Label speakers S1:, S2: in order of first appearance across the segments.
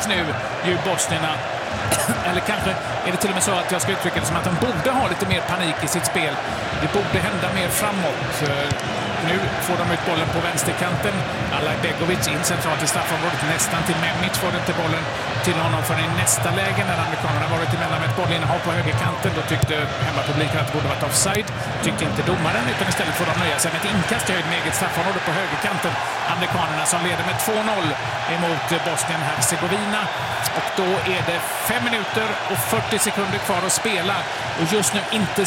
S1: panik nu, ju bosnierna. Eller kanske är det till och med så att jag ska uttrycka det som att de borde ha lite mer panik i sitt spel. Det borde hända mer framåt. Nu får de ut bollen på vänsterkanten. Alajbegovic in centralt i straffområdet. Nästan till Memic får inte bollen till honom förrän i nästa läge när amerikanerna varit emellan med ett bollinnehav på högerkanten. Då tyckte hemmapubliken att det borde varit offside. Tyckte inte domaren, utan istället får de nöja sig med ett inkast i höjd med eget straffområde på högerkanten. Amerikanerna som leder med 2-0 emot Bosnien-Hercegovina. Och då är det 5 minuter och 40 sekunder kvar att spela. Och just nu inte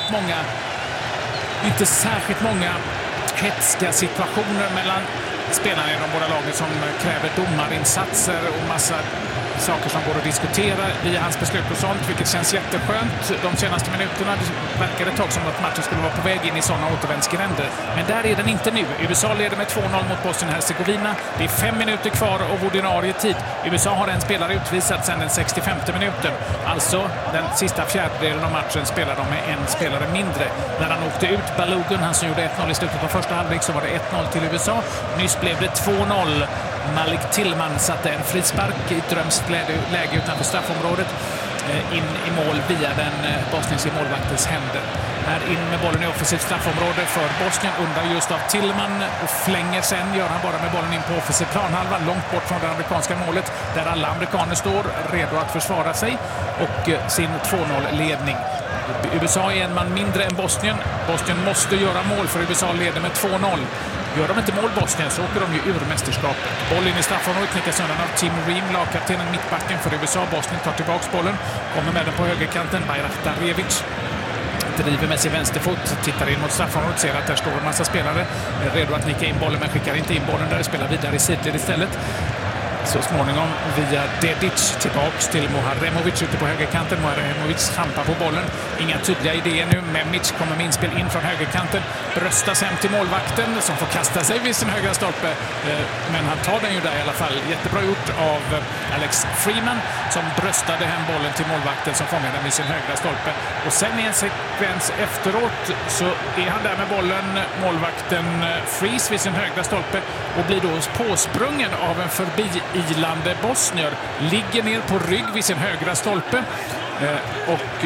S1: särskilt många hetska situationer mellan spelarna i de båda lagen som kräver domarinsatser och massa saker som går att diskutera via hans beslut och sånt, vilket känns jätteskönt. De senaste minuterna verkar det ett tag som att matchen skulle vara på väg in i sådana återvändsgränder. Men där är den inte nu. USA leder med 2-0 mot Bosnien-Hercegovina. Det är 5 minuter kvar av ordinarie tid. USA har en spelare utvisad sedan den 65:e minuten. Alltså den sista fjärdedelen av matchen spelar de med en spelare mindre. När han åkte ut Balogun, han som gjorde 1-0 i slutet av första halvlek, så var det 1-0 till USA. Nyss blev det 2-0. Malik Tillman satte en frispark i ett drömskt läge utanför straffområdet in i mål via den bosniska målvaktens händer. Här in med bollen i offensivt straffområde för Bosnien under just av Tillman och flänger sen, gör han bara med bollen in på offensiv planhalva långt bort från det amerikanska målet där alla amerikaner står redo att försvara sig och sin 2-0-ledning. USA är en man mindre än Bosnien. Bosnien måste göra mål för USA leder med 2-0. Gör de inte mål Bosnien så åker de ju ur mästerskapet. Boll in i straffområdet knickas undan av Tim Ream, lagkaptenen mittbacken för USA. Bosnien tar tillbaka bollen, kommer med den på högerkanten. Bajraktarevic driver med sin vänsterfot, tittar in mot straffområdet, ser att där står en massa spelare redo att nicka in bollen men skickar inte in bollen där, spelar vidare i sidled istället. Så småningom via Dedic tillbaks till Muharemovic ute på högerkanten. Muharemovic trampar på bollen. Inga tydliga idéer nu. Memic kommer med inspel in från högerkanten. Bröstas hem till målvakten som får kasta sig vid sin högra stolpe. Men han tar den ju där i alla fall. Jättebra gjort av Alex Freeman som bröstade hem bollen till målvakten som fångade den vid sin högra stolpe. Och sen i en sekvens efteråt så är han där med bollen. Målvakten Freeze vid sin högra stolpe och blir då påsprungen av en ilande bosnier, ligger ner på rygg vid sin högra stolpe och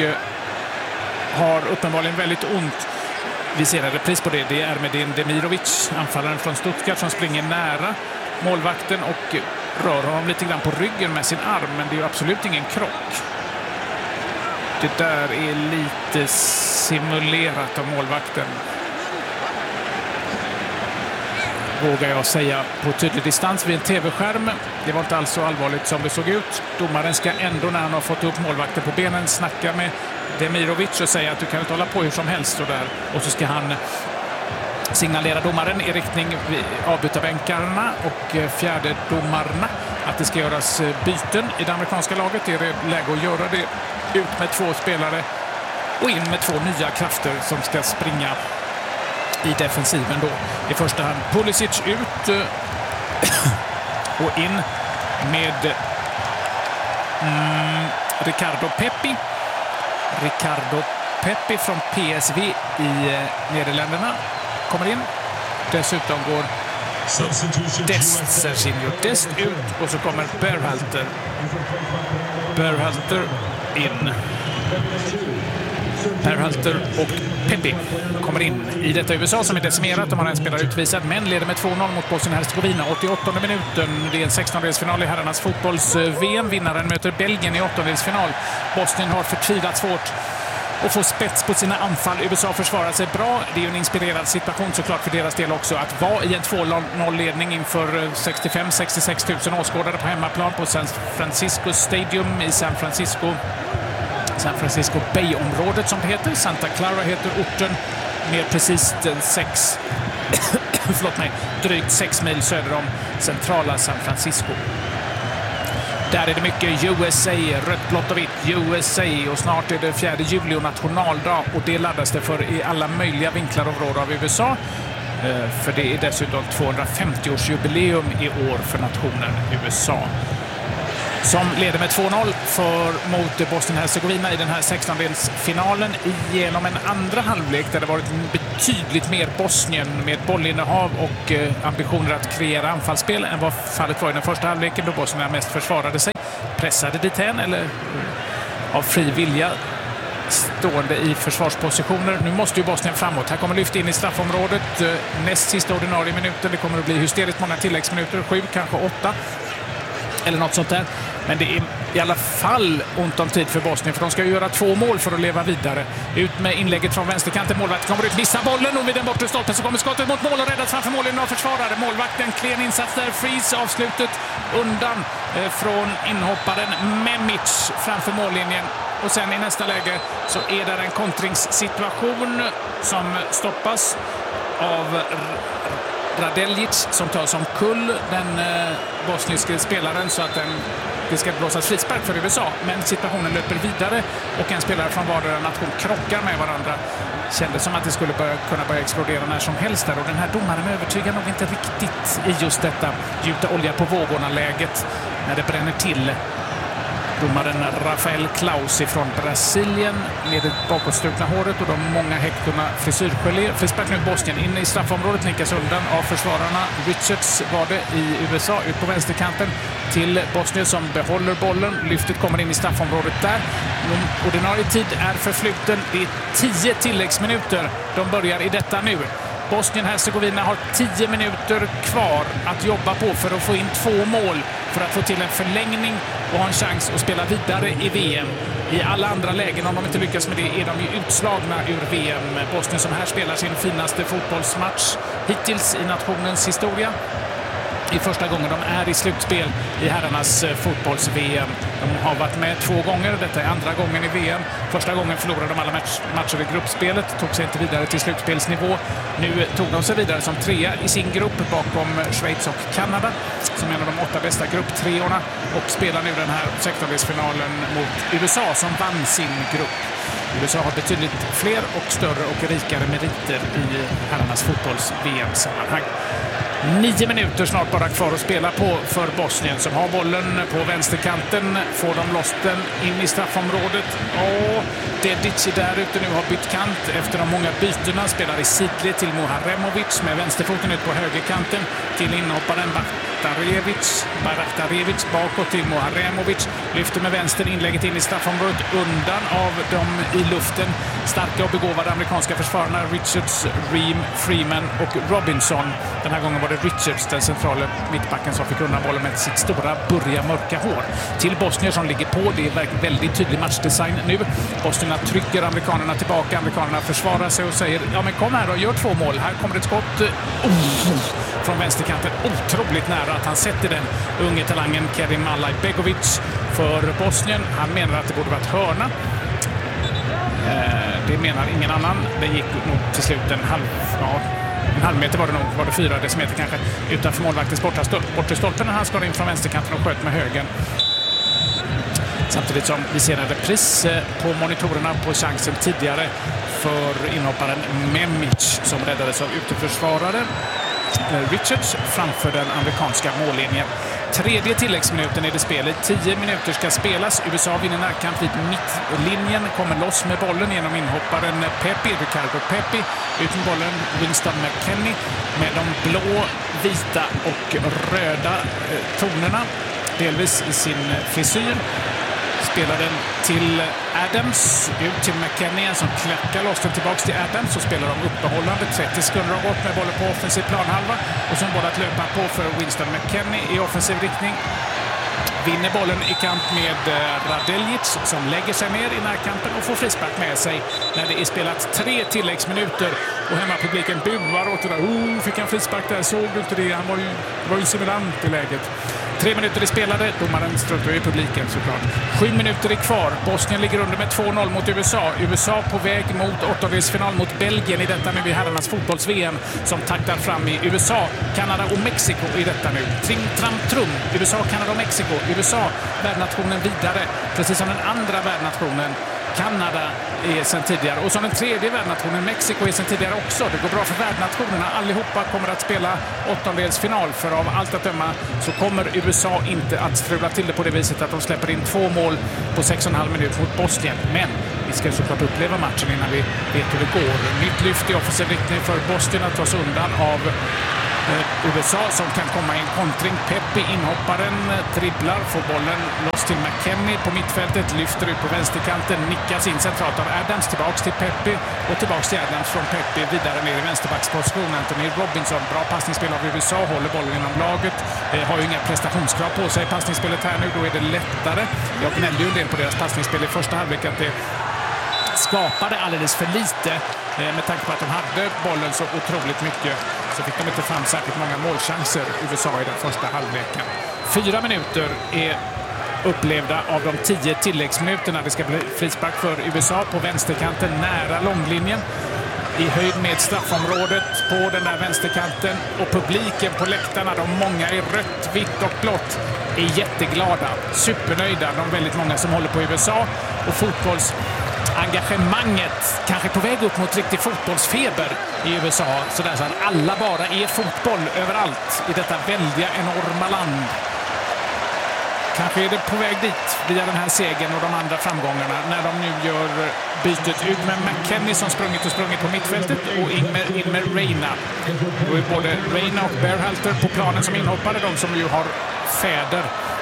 S1: har uppenbarligen väldigt ont. Vi ser en repris på det. Det är Ermedin Demirovic, anfallaren från Stuttgart, som springer nära målvakten och rör honom lite grann på ryggen med sin arm, men det är ju absolut ingen krock. Det där är lite simulerat av målvakten, vågar jag säga, på tydlig distans vid en tv-skärm. Det var inte alls så allvarligt som det såg ut. Domaren ska ändå, när han har fått upp målvakten på benen, snacka med Demirovic och säga att du kan inte hålla på hur som helst. Och så ska han signalera domaren i riktning avbytarbänkarna och fjärde domarna att det ska göras byten i det amerikanska laget. Det är läge att göra det. Ut med 2 spelare och in med 2 nya krafter som ska springa i defensiven då. I första hand Pulisic ut och in med Ricardo Pepi från PSV i Nederländerna kommer in. Dessutom går Serginho Dest ut och så kommer Berhalter in. Berhalter och Pepi kommer in i detta USA som är decimerat. De har en spelare utvisad men leder med 2-0 mot Bosnien-Hercegovina. 88:e minuten. Det är en 16-delsfinal i herrarnas fotbolls-VM. Vinnaren möter Belgien i 8-delsfinal. Bosnien har förtvivlat svårt och får spets på sina anfall. USA försvarar sig bra. Det är ju en inspirerad situation såklart för deras del också. Att vara i en 2-0-ledning inför 65-66 000 åskådare på hemmaplan på San Francisco Stadium i San Francisco Bay-området som det heter. Santa Clara heter orten, med precis drygt 6 mil söder om centrala San Francisco. Där är det mycket USA, rött, blått och vitt, USA, och snart är det 4 juli och nationaldag och det laddas det för i alla möjliga vinklar och vrår av USA. För det är dessutom 250-årsjubileum i år för nationen USA. Som leder med 2-0 mot Bosnien-Hercegovina i den här 16-delsfinalen genom en andra halvlek där det varit betydligt mer Bosnien med bollinnehav och ambitioner att kreera anfallsspel än vad fallet var i den första halvleken då Bosnien mest försvarade sig. pressade dithän eller av fri vilja stående i försvarspositioner. Nu måste ju Bosnien framåt. Här kommer lyft in i straffområdet. Näst sista ordinarie minuten. Det kommer att bli hysteriskt många tilläggsminuter. 7, kanske 8. Eller något sånt där. Men det är i alla fall ont om tid för Bosnien, för de ska ju göra 2 mål för att leva vidare. Ut med inlägget från vänsterkanten. Målvakten kommer ut, missar bollen och vid den bortre stolpen så kommer skottet mot mål och räddas framför målen av försvarare. Målvakten, klen insats där. Freeze avslutet undan från inhopparen Memic framför mållinjen. Och sen i nästa läge så är det en kontringssituation som stoppas av Radeljic som tar som kull den bosniske spelaren så att det ska blåsas frispark för USA. Men situationen löper vidare och en spelare från vardera nation krockar med varandra. Kändes som att det skulle kunna börja explodera när som helst där. Och den här domaren övertygar nog inte riktigt i just detta gjuta olja på vågorna-läget när det bränner till. Domaren Rafael Klaus från Brasilien med det bakåtstrukna håret och de många hektorna frisyrgelé. Frispark nu Bosnien in i straffområdet, nickas undan av försvararna. Richards var det i USA, ut på vänsterkanten till Bosnien som behåller bollen. Lyftet kommer in i straffområdet där. Ordinarie tid är förfluten. Det är 10 tilläggsminuter. De börjar i detta nu. Bosnien-Hercegovina har 10 minuter kvar att jobba på för att få in 2 mål för att få till en förlängning och ha en chans att spela vidare i VM. I alla andra lägen, om de inte lyckas med det, är de ju utslagna ur VM. Bosnien som här spelar sin finaste fotbollsmatch hittills i nationens historia. I första gången de är i slutspel i herrarnas fotbolls-VM. De har varit med 2 gånger. Detta är andra gången i VM. Första gången förlorade de alla matcher i gruppspelet. Tog sig inte vidare till slutspelsnivå. Nu tog de sig vidare som 3 i sin grupp bakom Schweiz och Kanada som en av de 8 bästa grupptreorna och spelar nu den här 16-delsfinalen mot USA som vann sin grupp. USA har betydligt fler och större och rikare meriter i herrarnas fotbolls-VM-sammanhang. 9 minuter snart bara kvar att spela på för Bosnien som har bollen på vänsterkanten. Får de loss den in i straffområdet. Dedici där ute nu har bytt kant efter de många bytena. Spelar i sidled till Muharemovic med vänsterfoten ut på högerkanten till inhopparen Baraktarevic bakåt till Muharemovic. Lyfter med vänster inlägget in i straffområdet undan av de i luften starka och begåvade amerikanska försvararna Richards, Ream, Freeman och Robinson. Den här gången var det Richards, den centrala mittbacken, som fick undan bollen med sitt stora burriga mörka hår. Till Bosnien som ligger på. Det är väldigt tydlig matchdesign nu. Bosnierna trycker amerikanerna tillbaka. Amerikanerna försvarar sig och säger ja men kom här och gör 2 mål. Här kommer ett skott från vänsterkanten. Otroligt nära att han sätter den unge talangen Kerim Alajbegovic för Bosnien. Han menar att det borde varit hörna. Det menar ingen annan. Det gick nog till slut en halv meter var det nog, var det 4 decimeter kanske, utanför målvaktens bortre stolpen när han skar in från vänsterkanten och sköt med högen. Samtidigt som vi ser en repris på monitorerna på chansen tidigare för inhopparen Memic som räddades av uteförsvarare Richards framför den amerikanska mållinjen. 3:e tilläggsminuten i det spelet. 10 minuter ska spelas. USA vinner närkamp vid mittlinjen. Kommer loss med bollen genom inhopparen Ricardo Pepi. Ut med bollen Winston McKennie med de blå, vita och röda tonerna. Delvis i sin frisyr. Spelar den till Adams, ut till McKennie som klackar loss den tillbaka till Adams. Så spelar de uppehållande. 30 sekunder har gått med bollen på offensiv planhalva. Och så båda att löpa på för Winston McKennie i offensiv riktning. Vinner bollen i kamp med Radeljic som lägger sig ner i närkampen och får frispark med sig när det är spelat 3 tilläggsminuter. Och hemmapubliken buar åt det där. Fick han frispark där? Såg du inte det? Han var ju simulant i läget. 3 minuter är spelade. Domaren struntar i publiken såklart. 7 minuter är kvar. Bosnien ligger under med 2-0 mot USA. USA på väg mot 8-delsfinal mot Belgien i detta nu i herrarnas fotbolls-VM som taktar fram i USA, Kanada och Mexiko i detta nu. Tring, tram, trum. USA, Kanada och Mexiko. USA, värdnationen vidare. Precis som den andra värdnationen. Kanada är sedan tidigare. Och som den tredje värdnationen, Mexiko, är sedan tidigare också. Det går bra för värdnationerna. Allihopa kommer att spela 8-delsfinal. För av allt att döma så kommer USA inte att strula till det på det viset att de släpper in 2 mål på 6,5 minuter mot Bosnien. Men vi ska såklart uppleva matchen innan vi vet hur det går. Nytt lyft i offensiv riktning för Bosnien att tas undan av USA som kan komma i en kontring. Pepi, inhopparen, dribblar, får bollen loss till McKennie på mittfältet, lyfter ut på vänsterkanten, nickas in centralt av Adams, tillbaks till Pepi och tillbaks till Adams från Pepi, vidare ner i vänsterbacksposition. Anthony Robinson, bra passningsspel av USA, håller bollen inom laget, har ju inga prestationskrav på sig i passningsspelet här nu, då är det lättare. Jag gnällde ju en del på deras passningsspel i första halvlek att det skapade alldeles för lite. Med tanke på att de hade bollen så otroligt mycket så fick de inte fram särskilt många målchanser USA i den första halvleken. 4 minuter är upplevda av de 10 tilläggsminuterna. Det ska bli frispark för USA på vänsterkanten nära långlinjen. I höjd med straffområdet på den där vänsterkanten. Och publiken på läktarna, de många i rött, vitt och blått, är jätteglada, supernöjda. De väldigt många som håller på USA och fotbollsengagemanget kanske på väg upp mot riktig fotbollsfeber i USA. Så där så att alla bara är fotboll överallt i detta väldiga, enorma land. Kanske är det på väg dit via den här segern och de andra framgångarna när de nu gör bytet ut med McKennie som sprungit på mittfältet och in med Reina. Då är både Reina och Berhalter på planen som inhoppare, de som ju har fäder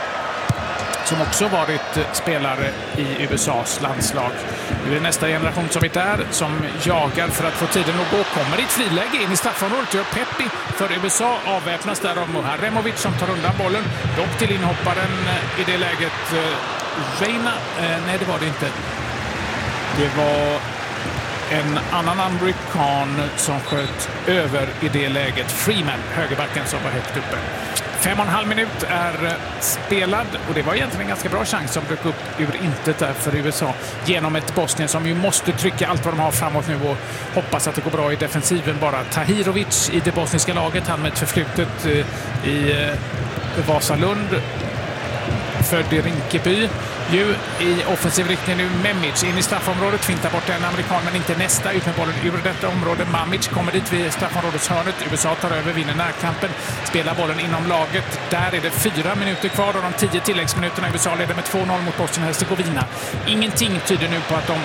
S1: som också varit spelare i USAs landslag. Nu är det nästa generation som är där, som jagar för att få tiden att gå. Kommer i ett friläge in i straffområdet, gör Pepi för USA, avväpnas där av Muharemovic som tar undan bollen. Dock till inhopparen i det läget Reina. Nej, det var det inte. Det var en annan amerikan som sköt över i det läget. Freeman, högerbacken, som var högt uppe. 5,5 minut är spelad och det var egentligen en ganska bra chans som dök upp ur intet där för USA genom ett Bosnien som ju måste trycka allt vad de har framåt nu och hoppas att det går bra i defensiven. Bara Tahirovic i det bosniska laget, han med ett förflutet i Vasalund, född i Rinkeby. Ju i offensiv riktning nu Memic in i straffområdet, fintar bort en amerikan men inte nästa, ut med bollen ur detta område. Mamic kommer dit vid straffområdets hörnet. USA tar över, vinner närkampen, spelar bollen inom laget. Där är det 4 minuter kvar och de 10 tilläggsminuterna. USA leder med 2-0 mot Bosnien-Hercegovina. Ingenting tyder nu på att de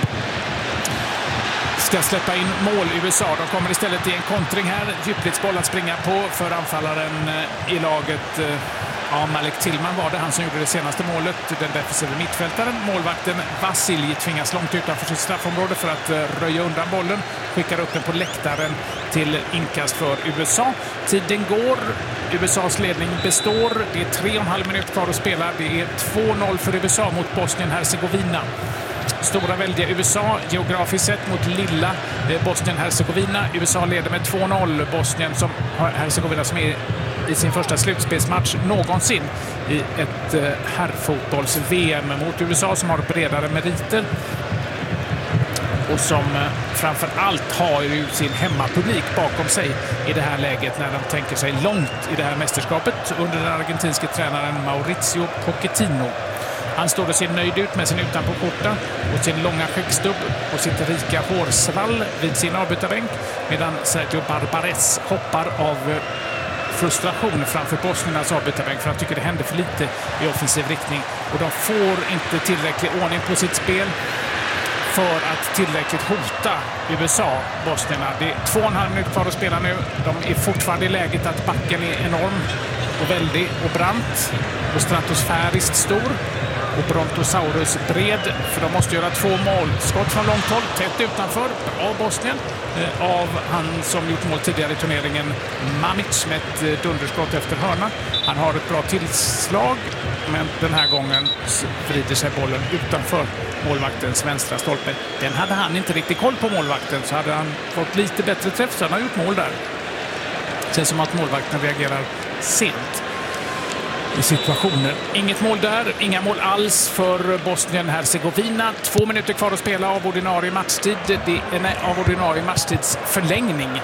S1: ska släppa in mål i USA. De kommer istället i en kontring här. Djupledsboll att springa på för anfallaren i laget. Ja, Malik Tillman var det, han som gjorde det senaste målet, den defensiva mittfältaren. Målvakten Vasilij tvingas långt utanför sitt straffområde för att röja undan bollen. Skickar upp den på läktaren till inkast för USA. Tiden går, USAs ledning består. Det är 3,5 minuter kvar att spela. Det är 2-0 för USA mot Bosnien-Hercegovina. Stora väldiga USA geografiskt sett mot lilla Bosnien-Hercegovina. USA leder med 2-0. Bosnien-Hercegovina som är i sin första slutspelsmatch någonsin i ett herrfotbolls-VM mot USA som har bredare meriter och som framför allt har ju sin hemmapublik bakom sig i det här läget när de tänker sig långt i det här mästerskapet under den argentinske tränaren Mauricio Pochettino. Han står och ser nöjd ut med sin utanpåskjorta och sin långa skäggstubb och sitt rika hårsvall vid sin avbytarbänk medan Sergio Barbares hoppar av frustration framför Bosniernas avbytarbänk för han tycker det händer för lite i offensiv riktning och de får inte tillräcklig ordning på sitt spel för att tillräckligt hota USA, Bosnierna. Det är 2,5 minuter kvar att spela nu. De är fortfarande i läget att backen är enorm och väldig och brant och stratosfäriskt stor och Brontosaurus bred, för de måste göra 2 mål. Skott från långt håll, tätt utanför, bra Bosnien av han som gjort mål tidigare i turneringen, Mamic, med ett dunderskott efter hörna. Han har ett bra tillslag, men den här gången vrider sig bollen utanför målvaktens vänstra stolpe. Den hade han inte riktigt koll på, målvakten, så hade han fått lite bättre träff så han har gjort mål där. Det känns som att målvakten reagerar sent i situationer. Inget mål där, inga mål alls för Bosnien-Hercegovina. 2 minuter kvar att spela av ordinarie matchtid. Det är av ordinarie matchtids förlängning.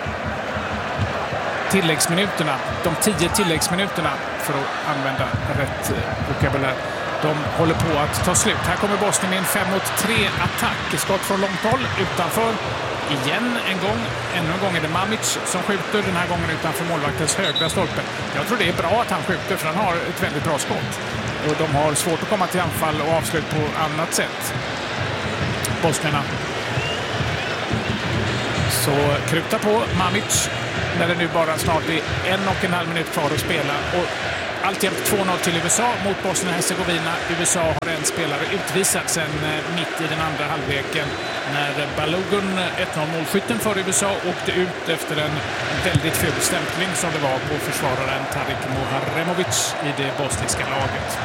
S1: Tilläggsminuterna, de 10 tilläggsminuterna för att använda rätt vokabulär. De håller på att ta slut. Här kommer Bosnien i en 5-mot-3 attack. Skott från långt håll utanför. Igen ännu en gång är det Mamic som skjuter, den här gången utanför målvaktens högra stolpe. Jag tror det är bra att han skjuter för han har ett väldigt bra skott. Och de har svårt att komma till anfall och avslut på annat sätt. Bosnierna. Så kruta på Mamic när det nu bara snart är 1,5 minut kvar att spela. Och alltjämt 2-0 till USA mot Bosnien-Hercegovina. USA har en spelare utvisad sen mitt i den andra halvleken när Balogun, 1-0-målskytten för USA, åkte ut efter en väldigt ful stämpling som det var på försvararen Tarik Muharemovic i det bosniska laget.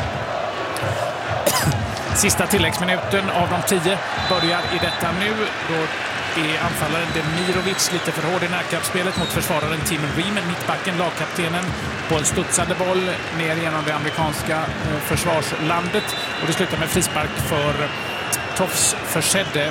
S1: Sista tilläggsminuten av de 10 börjar i detta nu. Då är anfallaren Demirovic lite för hård i närkampsspelet mot försvararen Tim Ream, mittbacken, lagkaptenen, på en studsande boll ner genom det amerikanska försvarslandet. Och det slutar med frispark för tofsförsedde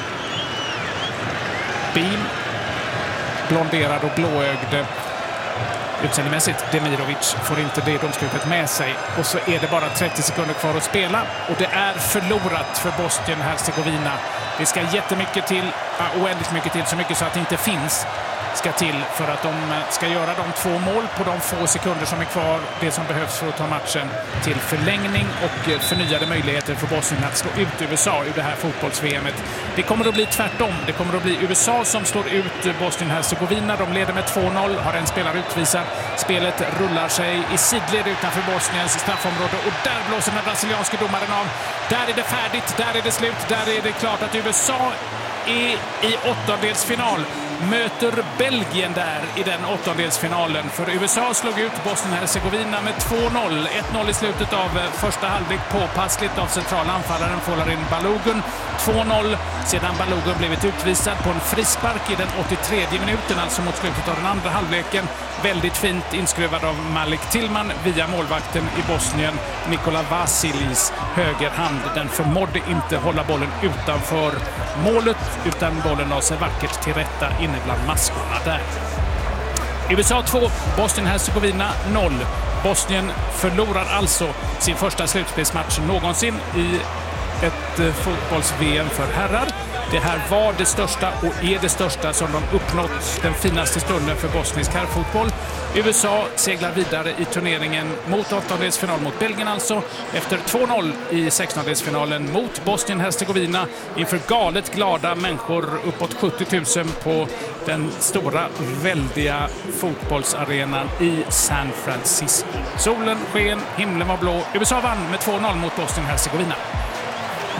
S1: Beam, blonderad och blåögd utseendemässigt. Demirovic får inte det domslutet med sig. Och så är det bara 30 sekunder kvar att spela. Och det är förlorat för Bosnien-Hercegovina. Det ska jättemycket till, oändligt mycket till, så mycket så att det inte finns, ska till för att de ska göra de 2 mål på de få sekunder som är kvar. Det som behövs för att ta matchen till förlängning och förnyade möjligheter för Bosnien att slå ut USA ur det här fotbolls-VMet. Det kommer att bli tvärtom. Det kommer att bli USA som slår ut Bosnien-Hercegovina. De leder med 2-0, har en spelare utvisad. Spelet rullar sig i sidled utanför Bosniens straffområde och där blåser den brasilianske domaren av. Där är det färdigt, där är det slut, där är det klart att USA är i åttondelsfinal. Möter Belgien där i den åttondelsfinalen. För USA slog ut Bosnien-Hercegovina med 2-0. 1-0 i slutet av första halvlek, påpassligt av centrala anfallaren Folarin Balogun. 2-0 sedan Balogun blivit utvisad på en frispark i den 83 minuten, alltså mot slutet av den andra halvleken. Väldigt fint inskruvad av Malik Tillman via målvakten i Bosnien, Nikola Vasilis högerhand. Den förmådde inte hålla bollen utanför målet, utan bollen la sig vackert till rätta inne bland maskorna där. USA 2, Bosnien-Hercegovina 0. Bosnien förlorar alltså sin första slutspelsmatch någonsin i ett fotbolls-VM för herrar. Det här var det största och är det största som de uppnått, den finaste stunden för bosnisk herrfotboll. USA seglar vidare i turneringen mot åttondelsfinal mot Belgien alltså, efter 2-0 i 16-delsfinalen mot Bosnien-Hercegovina inför galet glada människor, uppåt 70 000 på den stora, väldiga fotbollsarenan i San Francisco. Solen sken, himlen var blå. USA vann med 2-0 mot Bosnien-Hercegovina.